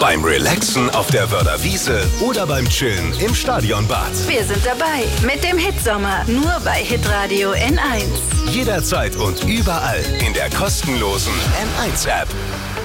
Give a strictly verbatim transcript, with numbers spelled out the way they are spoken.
beim Relaxen auf der Wörder Wiese oder beim Chillen im Stadionbad. Wir sind dabei mit dem Hitsommer, nur bei Hitradio N eins. Jederzeit und überall in der kostenlosen N eins App.